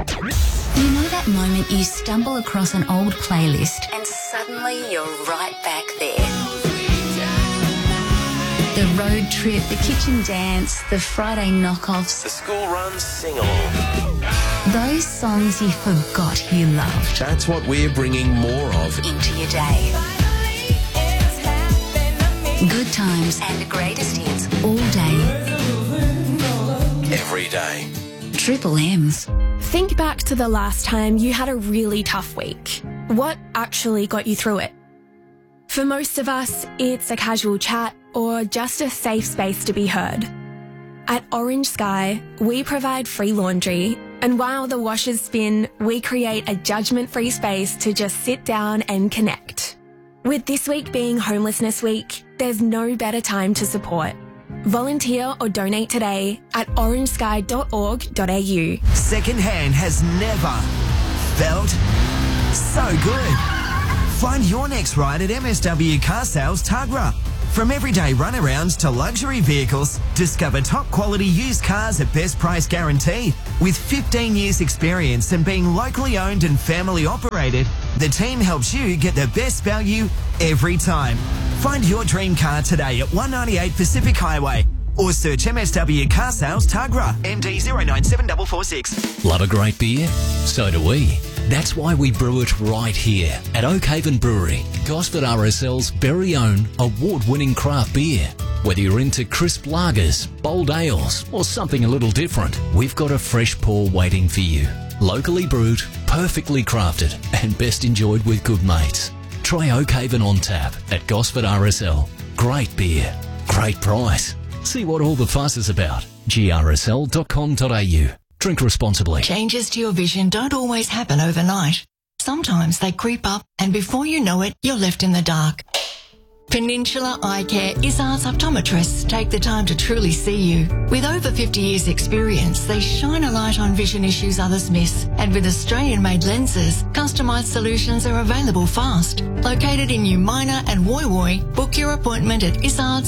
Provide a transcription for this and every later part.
You know that moment you stumble across an old playlist and suddenly you're right back there. The road trip, the kitchen dance, the Friday knockoffs. The school run sing-along. Those songs you forgot you loved. That's what we're bringing more of into your day. Good times and the greatest hits all day. every day. Triple M's. Think back to the last time you had a really tough week. What actually got you through it? For most of us, it's a casual chat or just a safe space to be heard. At Orange Sky, we provide free laundry, and while the washers spin, we create a judgment-free space to just sit down and connect. With this week being Homelessness Week, there's no better time to support. Volunteer or donate today at orangesky.org.au. Secondhand has never felt so good. Find your next ride at MSW Car Sales Tuggerah. From everyday runarounds to luxury vehicles, discover top quality used cars at best price guarantee. With 15 years experience and being locally owned and family operated, the team helps you get the best value every time. Find your dream car today at 198 Pacific Highway or search MSW Car Sales Tuggerah, MD 097446. Love a great beer? So do we. That's why we brew it right here at Oakhaven Brewery, Gosford RSL's very own award-winning craft beer. Whether you're into crisp lagers, bold ales, or something a little different, we've got a fresh pour waiting for you. Locally brewed, perfectly crafted, and best enjoyed with good mates. Try Oakhaven on tap at Gosford RSL. Great beer, great price. See what all the fuss is about. grsl.com.au. Drink responsibly. Changes to your vision don't always happen overnight. Sometimes they creep up and before you know it, you're left in the dark. Peninsula Eye Care Izzard's optometrists take the time to truly see you. With over 50 years experience, they shine a light on vision issues others miss. And with Australian-made lenses, customised solutions are available fast. Located in New Minor and Woy Woy, book your appointment at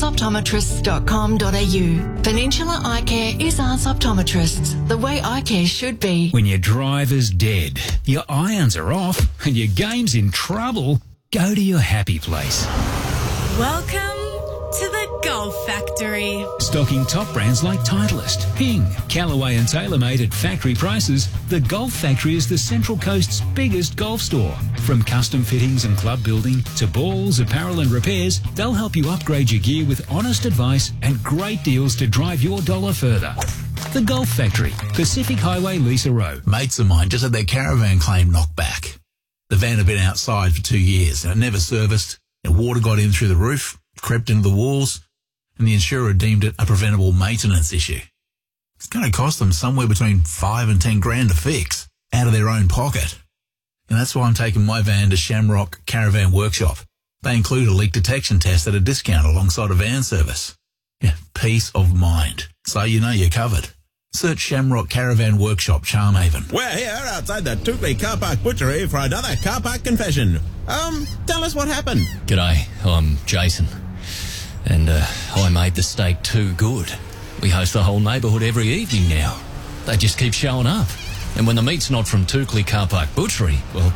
izzardsoptometrists.com.au. Peninsula Eye Care Izzard's optometrists, the way eye care should be. When your driver's dead, your irons are off, and your game's in trouble, go to your happy place. Welcome to the Golf Factory. Stocking top brands like Titleist, Ping, Callaway and TaylorMade at factory prices, the Golf Factory is the Central Coast's biggest golf store. From custom fittings and club building to balls, apparel and repairs, they'll help you upgrade your gear with honest advice and great deals to drive your dollar further. The Golf Factory, Pacific Highway, Lisa Row. Mates of mine just had their caravan claim knocked back. The van had been outside for 2 years and it never serviced. And water got in through the roof, crept into the walls, and the insurer deemed it a preventable maintenance issue. It's going to cost them somewhere between 5 and 10 grand to fix, out of their own pocket. And that's why I'm taking my van to Shamrock Caravan Workshop. They include a leak detection test at a discount alongside a van service. Yeah, peace of mind. So you know you're covered. Search Shamrock Caravan Workshop, Charmhaven. We're here outside the Toukley Car Park Butchery for another car park confession. Tell us what happened. G'day, I'm Jason. And I made the steak too good. We host the whole neighbourhood every evening now. They just keep showing up. And when the meat's not from Toukley Car Park Butchery, well,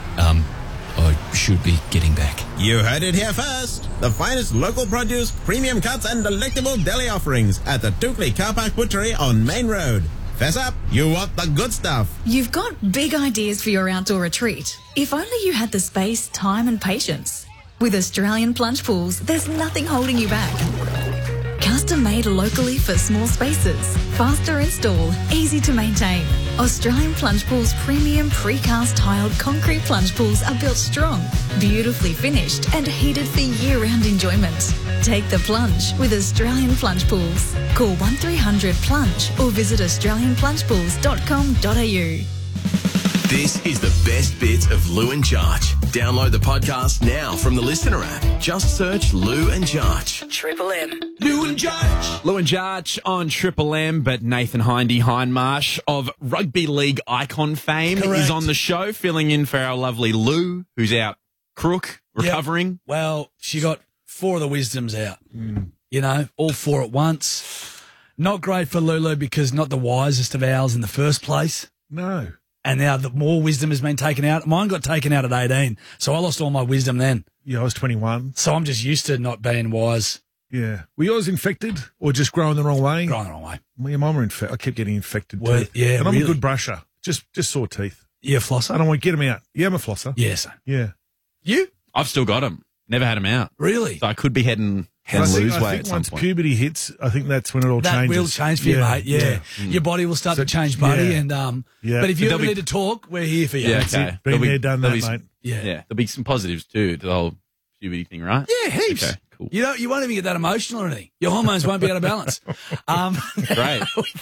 I should be getting back. You heard it here first. The finest local produce, premium cuts and delectable deli offerings at the Toukley Car Park Butchery on Main Road. Fess up, you want the good stuff. You've got big ideas for your outdoor retreat. If only you had the space, time and patience. With Australian Plunge Pools, there's nothing holding you back. Custom made locally for small spaces. Faster install, easy to maintain. Australian Plunge Pools premium precast tiled concrete plunge pools are built strong, beautifully finished and heated for year-round enjoyment. Take the plunge with Australian Plunge Pools. Call 1300 Plunge or visit australianplungepools.com.au. This is the best bits of Lou and Jarch. Download the podcast now from the Listener app. Just search Lou and Jarch. Triple M. Lou and Jarch. Lou and Jarch on Triple M, but Nathan Hindmarsh of Rugby League icon fame is on the show, filling in for our lovely Lou, who's out crook, recovering. Yep. Well, she got 4 of the wisdoms out. You know, all 4 at once. Not great for Lulu because not the wisest of owls in the first place. No. and now the more wisdom has been taken out. Mine got taken out at 18, so I lost all my wisdom then. Yeah, I was 21. So I'm just used to not being wise. Yeah. Were yours infected or just growing the wrong way? Growing the wrong way. Well, your mum were infected. I kept getting infected Well, too. yeah, and I'm really? a good brusher. Just sore teeth. You a flosser? I don't want to get them out. Yeah, I'm a flosser. Yeah, same. Yeah. You? I've still got them. Never had them out. Really? So I could be heading I lose think weight at some once point. puberty hits, I think that's when it all That changes. will change for you, mate. Yeah. Your body will start to change, buddy. yeah. And Yeah. But if you There'll ever be- need to talk, we're here for you. Yeah, That's okay. it. Been there, done that, there'll mate. Yeah. Yeah, there'll be some positives too to the whole puberty thing, right? Yeah, heaps. Okay, cool. You know, you won't even get that emotional or anything. Your hormones won't be out of balance. Great.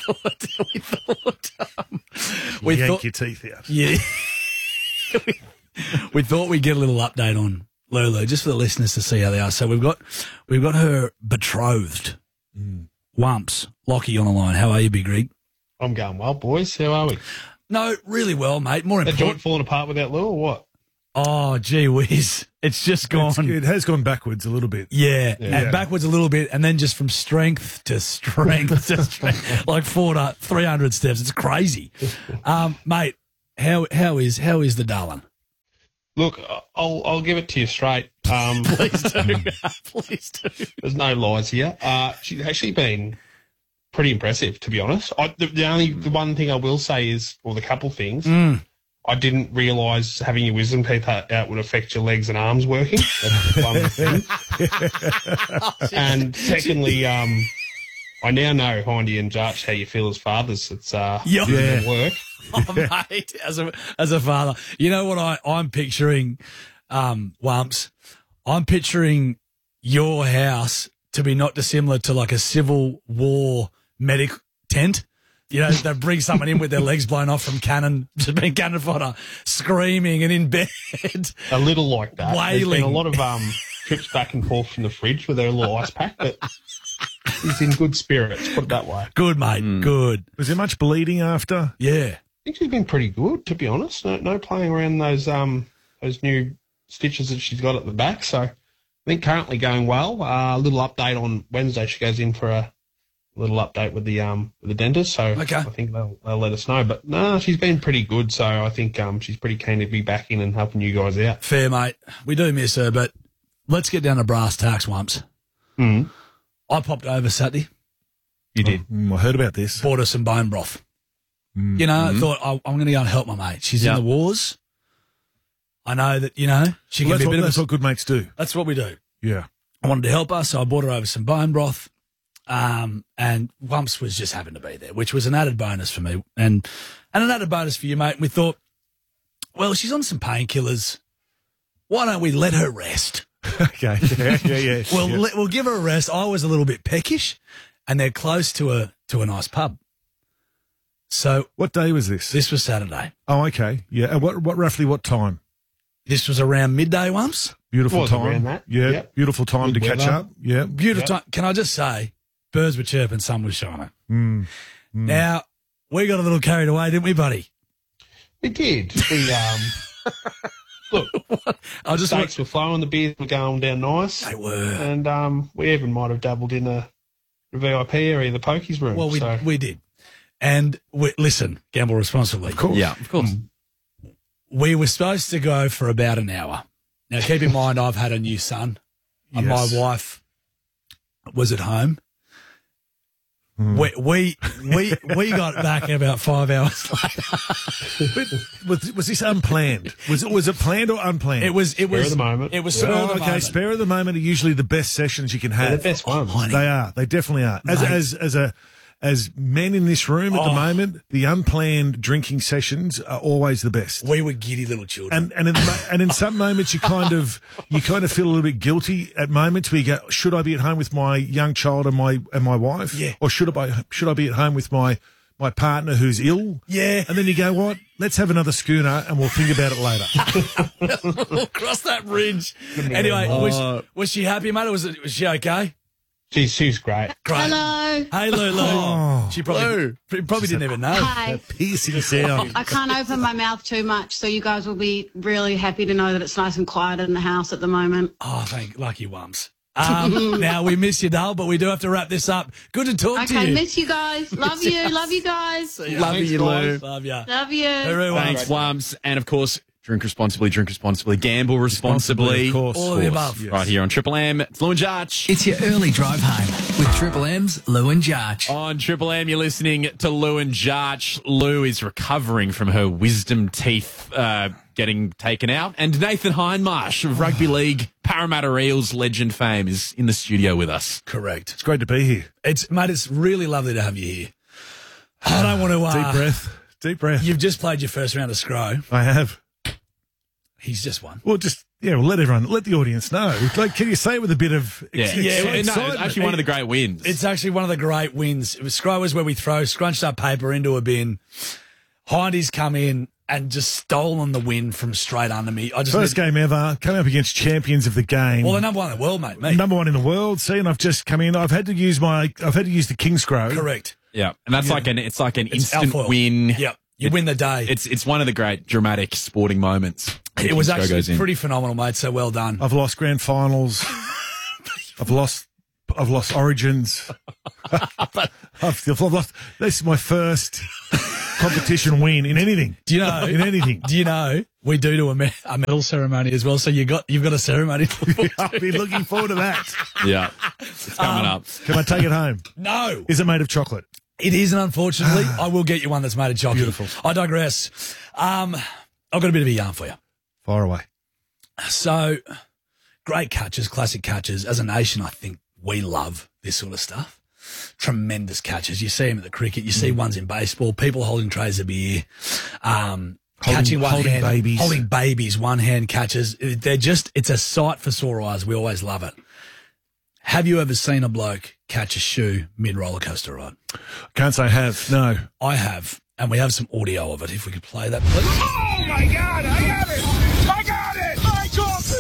We Yank thought, your teeth out. yeah. we thought we'd get a little update on Lulu, just for the listeners to see how they are. So we've got her betrothed, Wumps, Lockie on the line. How are you, Big Rig? I'm going well, boys. How are we? No, really well, mate. More That important. joint falling apart without Lou or what? Oh, gee whiz. It's just gone. It has gone backwards a little bit. Yeah, Yeah. and backwards a little bit, and then just from strength to strength to strength, like 300 steps. It's crazy, mate. How is the darling? Look, I'll give it to you straight. Please do, please do. There's no lies here. She's actually been pretty impressive, to be honest. The one thing I will say is, or the couple things, I didn't realise having your wisdom teeth out would affect your legs and arms working. That's one thing. And secondly, I now know, Hindy and Jarch, how you feel as fathers. It's Yeah. work. Oh, mate, as a father, you know what I'm picturing, Wumps? I'm picturing your house to be not dissimilar to like a Civil War medic tent. You know, they bring someone in with their legs blown off from cannon, just being cannon fodder, screaming and in bed. A little like that. There's been Wailing. a lot of trips back and forth from the fridge with her little ice pack, but he's in good spirits, put it that way. Good, mate, good. Was there much bleeding after? Yeah. I think she's been pretty good, to be honest. No playing around those new stitches that she's got at the back. So I think currently going well. A little update on Wednesday. She goes in for a little update with the dentist. So Okay. I think they'll let us know. But no, she's been pretty good. So I think she's pretty keen to be back in and helping you guys out. Fair, mate. We do miss her, but let's get down to brass tacks, Wumps. Mm. I popped over Saturday. You did. I heard about this. Bought her some bone broth. You know, I thought I'm going to go and help my mate. She's in the wars. I know that, you know, she can Well, be a bit that's of what good mates do. That's what we do. Yeah. I wanted to help her, so I bought her over some bone broth. And Wumps was just happened to be there, which was an added bonus for me and an added bonus for you, mate. And we thought, well, she's on some painkillers. Why don't we let her rest? Okay. Yeah. We'll give her a rest. I was a little bit peckish, and they're close to a nice pub. So what day was this? This was Saturday. Oh, okay. Yeah. And what roughly what time? This was around midday, Wumps. Beautiful Was time. around that. Yeah. Yep. Beautiful time Good to catch weather. up. Yeah. Beautiful time. Can I just say, birds were chirping, sun was shining. Mm. Now, we got a little carried away, didn't we, buddy? We did. We look. I just steaks were flowing, the beers were going down nice. They were, and we even might have dabbled in a VIP area, the pokies room. Well, so. we did. And listen, gamble responsibly. Of course. Yeah, of course. We were supposed to go for about an hour. Now, keep in mind, I've had a new son, and Yes. my wife was at home. We got back about 5 hours later. Was this unplanned? Was it planned or unplanned? It was. Spur of the moment. It was spur of the okay, moment. spare of the moment are usually the best sessions you can have. They're the best ones. They are. They definitely are. As men in this room at the moment, the unplanned drinking sessions are always the best. We were giddy little children. And in some moments you kind of feel a little bit guilty at moments where you go, should I be at home with my young child and my wife? Yeah. Or should I be at home with my partner who's ill? Yeah. And then you go, what? Let's have another schooner and we'll think about it later. We'll cross that bridge. Anyway, was she happy, mate? Or was she okay? She's great. Great. Hello. Hey, Lulu. Oh. She probably didn't even know. Hi. Piercing sound. I can't open my mouth too much, so you guys will be really happy to know that it's nice and quiet in the house at the moment. Oh, thank lucky Wumps. Now, we miss you, Dale, but we do have to wrap this up. Good to talk to you. Okay, miss you guys. Love you. Love you guys. Love you, Lou. Love you. Love you. Thanks, Wumps. And, of course, drink responsibly, gamble responsibly. Of course. All of the above. Yes. Right here on Triple M. It's Lou and Jarch. It's your early drive home with Triple M's Lou and Jarch. On Triple M, you're listening to Lou and Jarch. Lou is recovering from her wisdom teeth getting taken out. And Nathan Hindmarsh of Rugby League Parramatta Eels legend fame is in the studio with us. Correct. It's great to be here. Mate, it's really lovely to have you here. I don't want to... Deep breath. Deep breath. You've just played your first round of Scro. I have. He's just won. Well, let the audience know. Like, can you say it with a bit of It's actually one of the great wins. It's actually one of the great wins. Scro is where we throw scrunched up paper into a bin. Hindy's come in and just stolen the win from straight under me. First game ever, coming up against champions of the game. Well, the number one in the world, mate. Me. Number one in the world. See, and I've just come in. I've had to use the King Scro. Correct. Yeah, and that's like an instant Alfoil. win. Yep. You win the day. It's one of the great dramatic sporting moments. It was actually pretty phenomenal, mate. So well done. I've lost grand finals. I've lost Origins. I've lost. This is my first competition win in anything. Do you know? In anything. Do you know? We do a medal ceremony as well. So you've got a ceremony. I've been looking forward to that. Yeah, it's coming up. Can I take it home? No. Is it made of chocolate? It isn't, unfortunately. I will get you one that's made of chocolate. Beautiful. I digress. I've got a bit of a yarn for you. Fire away. So, great catches, classic catches. As a nation, I think we love this sort of stuff. Tremendous catches. You see them at the cricket. You see ones in baseball. People holding trays of beer. Catching one hand. Babies. Holding babies, one-hand catches. It's a sight for sore eyes. We always love it. Have you ever seen a bloke catch a shoe mid-roller coaster ride? Can't say I have. No. I have. And we have some audio of it. If we could play that, please. Oh, my God. I have it. I got it. I caught the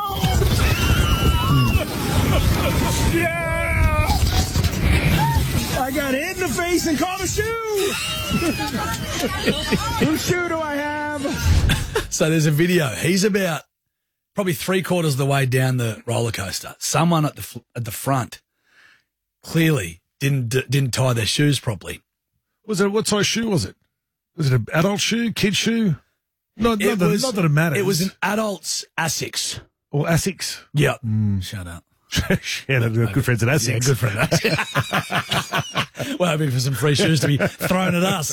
shoe. Yeah. I got hit in the face and caught a shoe. Whose shoe do I have? So there's a video. He's about probably 3/4 of the way down the roller coaster. Someone at the front clearly didn't tie their shoes properly. What size shoe was it? Was it an adult shoe, kid shoe? Not that it matters. It was an adult's Asics. Or Asics? Yeah. Shout out. Yeah, good friends at Asics. Yeah, good friend at Asics. We're hoping for some free shoes to be thrown at us.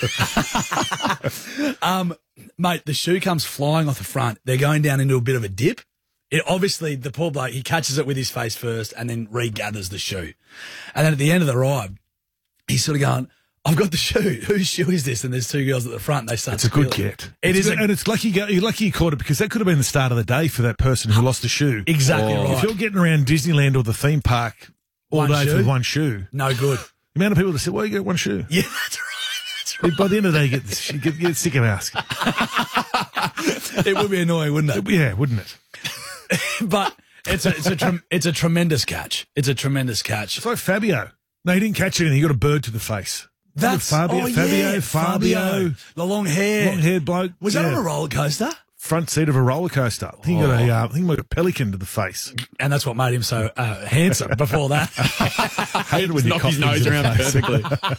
Mate, the shoe comes flying off the front. They're going down into a bit of a dip. Obviously, the poor bloke, he catches it with his face first and then regathers the shoe. And then at the end of the ride, he's sort of going, I've got the shoe. Whose shoe is this? And there's two girls at the front. And they start. It's a good get. It is, and it's lucky you caught it because that could have been the start of the day for that person who lost the shoe. Exactly right. If you're getting around Disneyland or the theme park all day with one shoe, no good. The amount of people that say, "Well, you get one shoe." Yeah, that's right. By the end of the day, you get sick of asking. It would be annoying, wouldn't it? Yeah, wouldn't it? But it's a tremendous catch. It's a tremendous catch. It's like Fabio. No, he didn't catch anything. He got a bird to the face. That's Fabio. The long hair. Long-haired bloke. Was that on a roller coaster? Front seat of a roller coaster. I think he got a pelican to the face. And that's what made him so handsome before that. Hated when you knocked his nose around perfectly.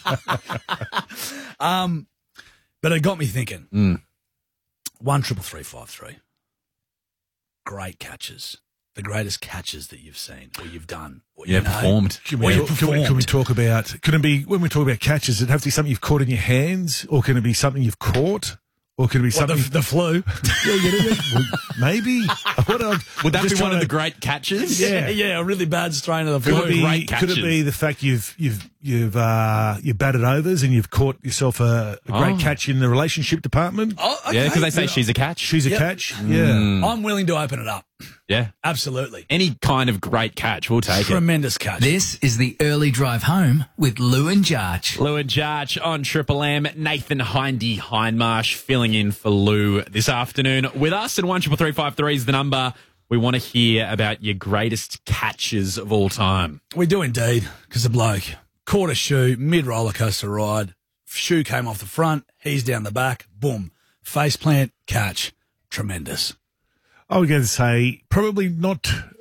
But it got me thinking. 1-3-3-5-3. Great catches. The greatest catches that you've seen or you've done. Or performed. Can we talk about, could it be, when we talk about catches, it have to be something you've caught in your hands, or can it be something you've caught? Or could it be something... The flu? Maybe. Would that be one of the great catches? Yeah, a really bad strain of the flu. Could it be the fact you've batted overs and you've caught yourself a great catch in the relationship department? Oh, okay. Yeah, because they say she's a catch. She's a catch. Yeah. I'm willing to open it up. Yeah. Absolutely. Any kind of great catch, we'll take Tremendous catch. This is the early drive home with Lou and Jarch. Lou and Jarch on Triple M. Nathan Hindmarsh filling in for Lou this afternoon with us. And 1-3-3-5-3 is the number. We want to hear about your greatest catches of all time. We do indeed, because the bloke caught a shoe mid-roller coaster ride. Shoe came off the front. He's down the back. Boom. Face plant, catch. Tremendous. I would go to say probably not.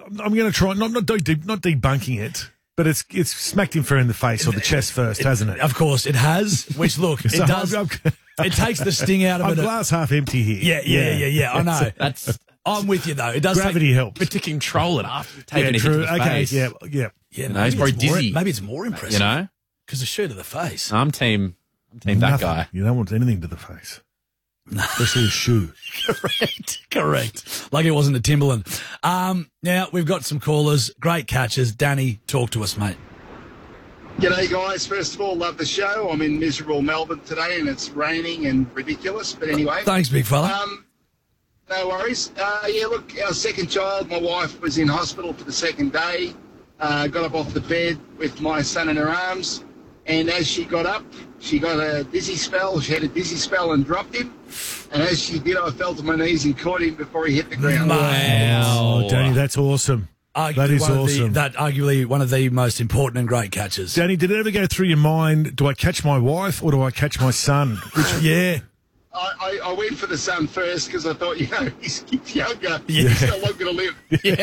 I'm going to try not debunking it, but it's smacked him fair in the face or the chest first, hasn't it? Of course, it has. Which look, it So does. It takes the sting out of I'm it. glass half empty here. Yeah. I know. I'm with you though. It does Gravity helps. But to control it after taking Yeah, a hit true. to the Okay, face. yeah. Yeah, No, he's probably dizzy. Maybe it's more impressive. You know? Because the shoe to the face. I'm team that Nothing. guy. You don't want anything to the face. Especially a shoe. Correct. Like it wasn't a Timberland. Now, we've got some callers. Great catches. Danny, talk to us, mate. G'day, guys. First of all, love the show. I'm in miserable Melbourne today, and it's raining and ridiculous. But anyway. Thanks, big fella. No worries. Look, our second child, my wife was in hospital for the second day. Got up off the bed with my son in her arms. And as she got up, she got a dizzy spell. She had a dizzy spell and dropped him. And as she did, I fell to my knees and caught him before he hit the ground. Oh, Danny, that's awesome. That is awesome. Arguably one of the most important and great catches. Danny, did it ever go through your mind, do I catch my wife or do I catch my son? Yeah. I went for the son first because I thought, he's younger. He's still longer to live.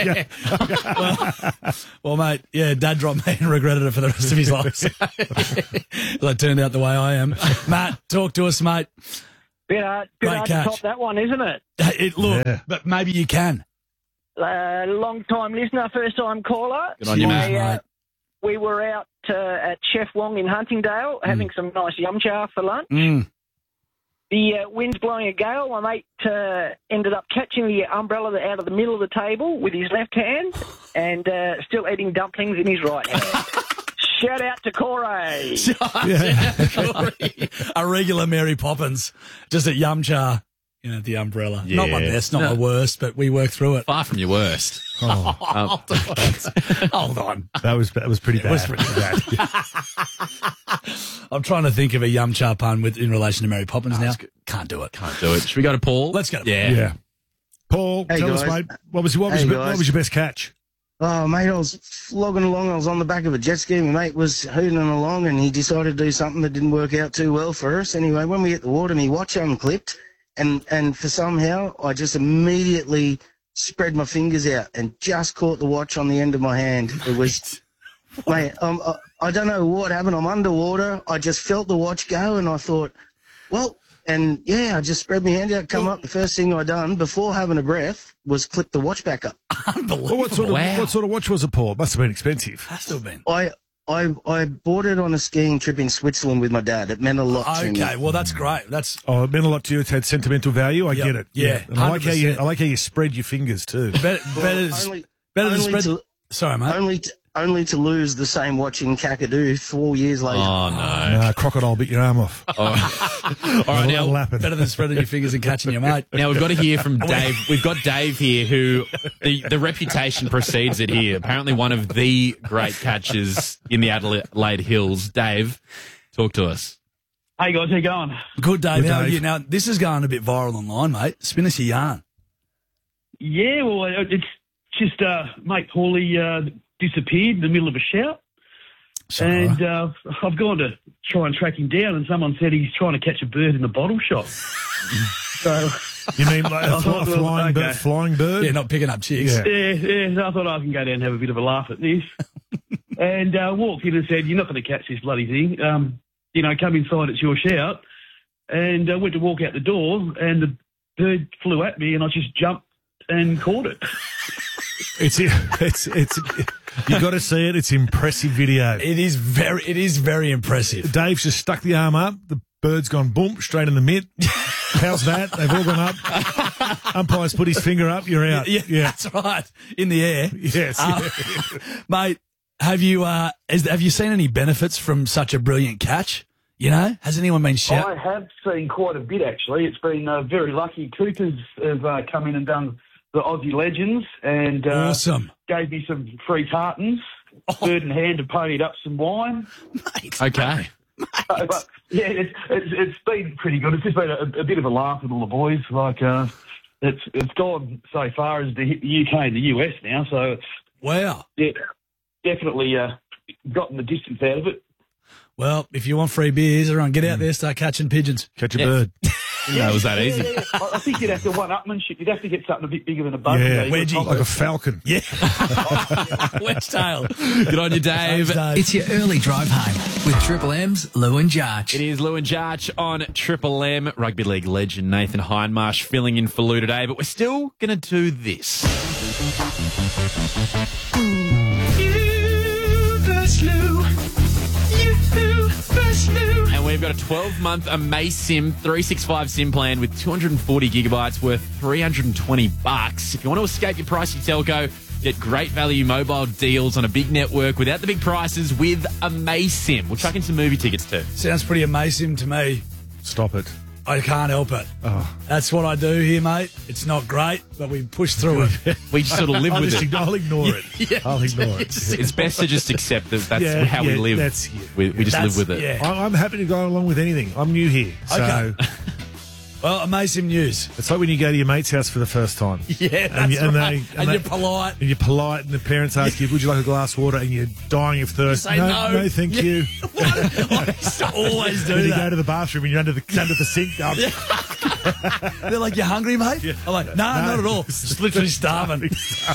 Well, mate, Dad dropped me and regretted it for the rest of his life. That turned out the way I am. Matt, talk to us, mate. Bit hard to top that one, isn't it? But maybe you can. Long-time listener, first-time caller. Good on you, mate. We were out at Chef Wong in Huntingdale having some nice yum cha for lunch. The wind's blowing a gale. My mate ended up catching the umbrella out of the middle of the table with his left hand and still eating dumplings in his right hand. Shout out to Corey. A regular Mary Poppins, just at yum cha. The umbrella. Yeah. Not my best, not my worst, but we work through it. Far from your worst. Hold on. That was pretty bad. It was pretty bad. I'm trying to think of a yum cha pun in relation to Mary Poppins now. Can't do it. Should we go to Paul? Let's go to Paul. Yeah. Paul, Hey, tell guys. us, mate, what was your best catch? Oh, mate, I was flogging along. I was on the back of a jet ski. My mate was hooting along, and he decided to do something that didn't work out too well for us. Anyway, when we hit the water, my watch unclipped, and for somehow I just immediately spread my fingers out and just caught the watch on the end of my hand. It was, mate, I don't know what happened. I'm underwater. I just felt the watch go, and I thought, well, and I just spread my hand out, come up. The first thing I done before having a breath was clip the watch back up. Unbelievable. Well, what sort of watch was it, Paul? It must have been expensive. Has to have been. I bought it on a skiing trip in Switzerland with my dad. It meant a lot to me. Okay, well, that's great. It meant a lot to you. It had sentimental value. I get it. Yeah, And I like how 100%. you spread your fingers too. Better than spread. Sorry, mate. Only to lose the same watch in Kakadu 4 years later. Oh, no. No, crocodile bit your arm off. All right, now, Better than spreading your fingers and catching your mate. Now we've got to hear from Dave. We've got Dave here, who the reputation precedes it here. Apparently, one of the great catches in the Adelaide Hills. Dave, talk to us. Hey guys, how you going? Good, Dave. Good, How are Dave. you? Now, this is going a bit viral online, mate. Spin us a yarn. Yeah, well, it's just mate Paulie disappeared in the middle of a shout, and I've gone to try and track him down, and someone said he's trying to catch a bird in the bottle shop. So You mean like a flying bird? Yeah, not picking up chicks. Yeah. So I thought I can go down and have a bit of a laugh at this, and walked in and said, "You're not going to catch this bloody thing. Come inside. It's your shout." And I went to walk out the door, and the bird flew at me, and I just jumped and caught it. It's you got to see it. It's impressive video. It is very impressive. Dave's just stuck the arm up. The bird's gone boom straight in the mitt. How's that? They've all gone up. Umpire's put his finger up. You're out. Yeah, that's right. In the air. Yes, mate. Have you seen any benefits from such a brilliant catch? Has anyone been shouting? I have seen quite a bit, actually. It's been very lucky. Coopers have come in and done the Aussie Legends and awesome. Gave me some free tartans, bird in hand, and ponied up some wine. Mate. Okay. But, yeah, it's been pretty good. It's just been a bit of a laugh with all the boys. Like it's gone so far as the UK and the US now. So it's wow. Yeah, definitely gotten the distance out of it. Well, if you want free beers, everyone get out there, start catching pigeons. Catch a bird. No, it was that easy. Yeah. I think you'd have to one-upmanship. You'd have to get something a bit bigger than a boat. Yeah, wedgie. like a falcon. Yeah. Wedgetail. Good on you, Dave. It's your early drive home with Triple M's Lou and Jarch. It is Lou and Jarch on Triple M. Rugby League legend Nathan Hindmarsh filling in for Lou today, but we're still going to do this. You versus Lou. You versus Lou. And we've got a 12-month Amasim 365 SIM plan with 240 gigabytes worth $320. If you want to escape your pricey telco, get great value mobile deals on a big network without the big prices with Amasim. We'll chuck in some movie tickets too. Sounds pretty amazing to me. Stop it. I can't help it. Oh. That's what I do here, mate. It's not great, but we push through it. We just sort of live with it. I'll ignore it. Yeah, I'll ignore it. It's best to just accept that that's how we live. That's we just live with it. Yeah. I'm happy to go along with anything. I'm new here. So Okay. Well, amazing news. it's like when you go to your mate's house for the first time. Yeah, And you- and right. they- and you're they- polite. And you're polite, and the parents ask you, would you like a glass of water? And you're dying of thirst. say no. No, thank you. I used to always do Then you that. go to the bathroom and you're under the sink. They're like, you hungry, mate? Yeah. I'm like, no, not at all. Just literally starving.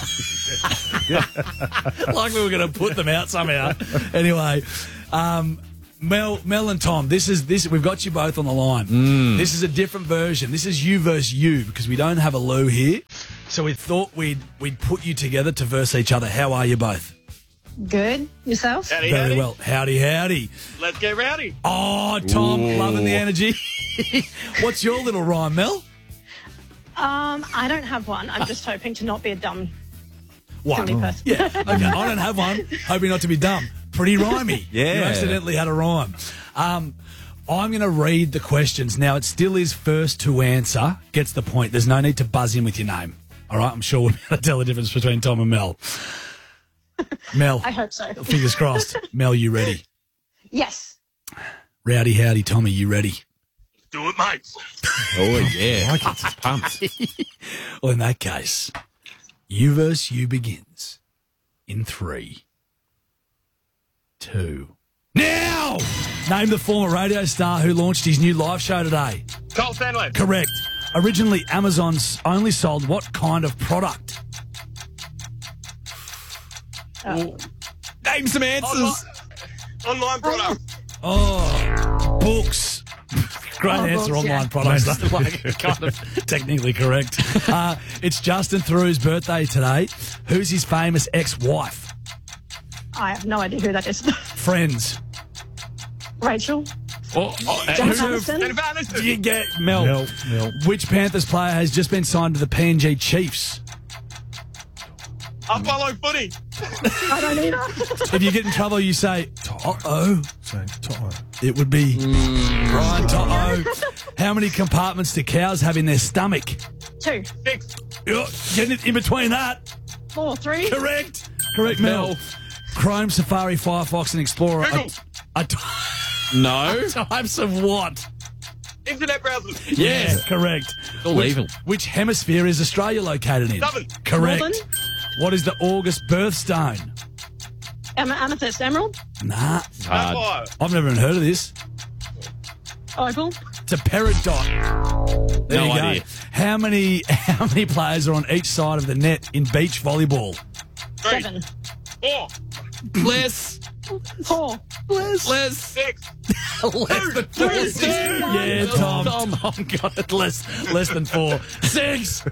Like we were going to put them out somehow. Anyway, Mel and Tom, this. We've got you both on the line. This is a different version. This is you versus you because we don't have a Lou here. So we thought we'd put you together to verse each other. How are you both? Good. Yourself? Very well. Howdy, howdy. Let's get rowdy. Oh, Tom, loving the energy. What's your little rhyme, Mel? I don't have one. I'm just hoping to not be a dumb, silly One. person. Yeah. Okay. I don't have one. Hoping not to be dumb. Pretty rhymey. Yeah. You accidentally had a rhyme. I'm going to read the questions. Now, it still is first to answer. Gets the point. There's no need to buzz in with your name. All right? I'm sure we'll be able to tell the difference between Tom and Mel. Mel. I hope so. Fingers crossed. Mel, you ready? Yes. Rowdy, howdy, Tommy, you ready? Do it, mate. Oh, yeah. It's pumped. Well, in that case, you versus you begins in 3, 2. Now! Name the former radio star who launched his new live show today. Cole Stanley. Correct. Originally, Amazon's only sold what kind of product? Name some answers. Online product. Oh, books. Great Oh, answer, books, online yeah. products. Like, kind of technically correct. It's Justin Theroux's birthday today. Who's his famous ex-wife? I have no idea who that is. Friends. Rachel? Who- Jennifer Aniston? Do you get Mel? Mel. Which Panthers player has just been signed to the PNG Chiefs? I follow footy. I don't either. If you get in trouble, you say, uh-oh. So, Toto. It would be Brian Toto. How many compartments do cows have in their stomach? 2. 6. Getting it in between that. 4. 3. Correct, Mel. Chrome, Safari, Firefox, and Explorer No. types of what? Internet browsers. Yes, correct. all evil. Which hemisphere is Australia located in? Southern. Correct. Northern. What is the August birthstone? Amethyst Emerald? Nah. Sapphire. I've never even heard of this. Opal? It's a peridot. There No you go. idea. How many players are on each side of the net in beach volleyball? 7. 4. Less. 4. Less. 6. Less than 4. Yeah, Tom. Oh, God. Less than 4. 6.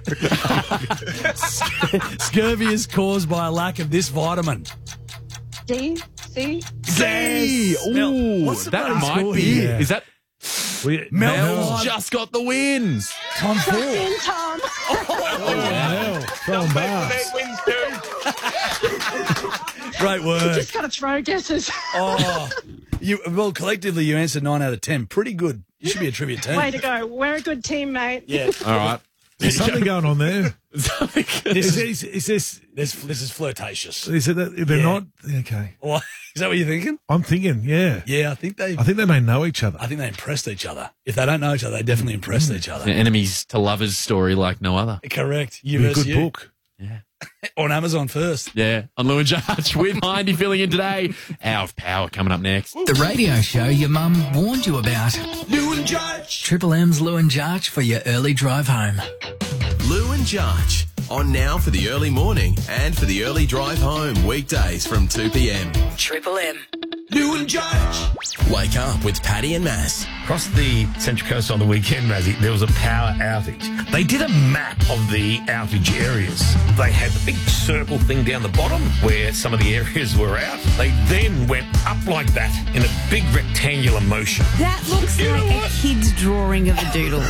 Scurvy is caused by a lack of this vitamin. D. C. Z. Ooh, What's the that bloody might score be. here? Is that Mel's Mel's just got the wins? Tom 4. In Tom. Mel. Throwing bars. Wins too. Great work. Just got to throw guesses. Oh, collectively you answered 9 out of 10. Pretty good. You should be a trivia team. Way to go. We're a good team, mate. Yeah. All right. There's something going on there. This is flirtatious. Is it that they're Yeah. not? Okay. What? Is that what you're thinking? I'm thinking, yeah. Yeah, I think they may know each other. I think they impressed each other. If they don't know each other, they definitely impressed each other. An enemies to lovers story like no other. Correct. You Be a versus good you. book. Yeah. On Amazon first. Yeah, on Lou and Judge with Hindy filling in today. Hour of Power coming up next. The radio show your mum warned you about. Lou and Judge. Triple M's Lou and Judge for your early drive home. Lou and Judge. On now for the early morning and for the early drive home. Weekdays from 2 p.m. Triple M. Lou and Judge. Wake up with Paddy and Maz. Across the Central Coast on the weekend, Mazzy, there was a power outage. They did a map of the outage areas. They had the big circle thing down the bottom where some of the areas were out. They then went up like that in a big rectangular motion. That looks like a kid's drawing of a doodle.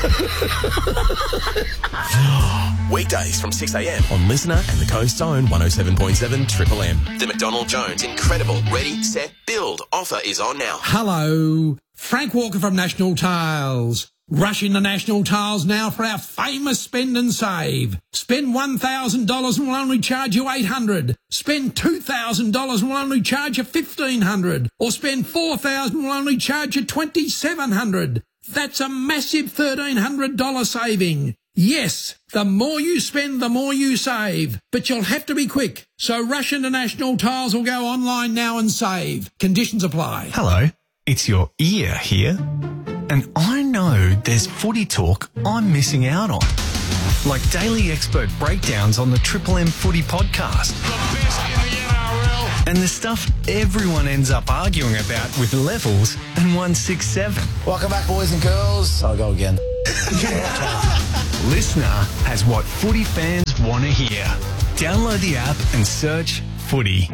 Weekdays from 6 a.m. on Listener and the Coast's own 107.7 Triple M. The McDonald Jones Incredible Ready, Set, Build offer is on now. Hello, Frank Walker from National Tiles. Rush into National Tiles now for our famous spend and save. Spend $1,000 and we'll only charge you $800. Spend $2,000 and we'll only charge you $1,500. Or spend $4,000 and we'll only charge you $2,700. That's a massive $1,300 saving. Yes, the more you spend, the more you save. But you'll have to be quick. So rush into National Tiles or go online now and save. Conditions apply. Hello, it's your ear here. And I know there's footy talk I'm missing out on. Like daily expert breakdowns on the Triple M Footy podcast. The best in the NRL. And the stuff everyone ends up arguing about with Levels and 167. Welcome back, boys and girls. I'll go again. Listener has what footy fans want to hear. Download the app and search Footy.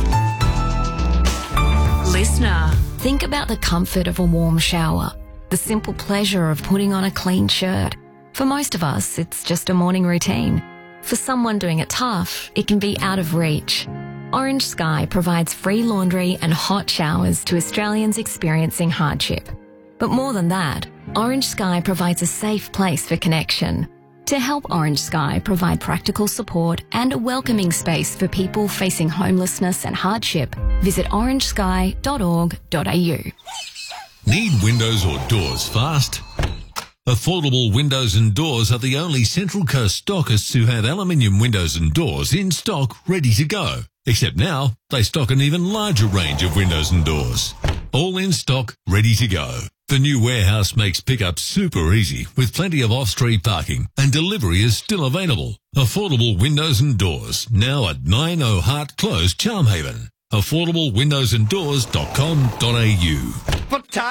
Listener, think about the comfort of a warm shower, the simple pleasure of putting on a clean shirt. For most of us, it's just a morning routine. For someone doing it tough, it can be out of reach. Orange Sky provides free laundry and hot showers to Australians experiencing hardship. But more than that, Orange Sky provides a safe place for connection. To help Orange Sky provide practical support and a welcoming space for people facing homelessness and hardship, visit orangesky.org.au. Need windows or doors fast? Affordable Windows and Doors are the only Central Coast stockists who have aluminium windows and doors in stock ready to go. Except now, they stock an even larger range of windows and doors. All in stock, ready to go. The new warehouse makes pickup super easy with plenty of off-street parking and delivery is still available. Affordable Windows and Doors, now at 90 Hart Close, Charmhaven. AffordableWindowsandDoors.com.au.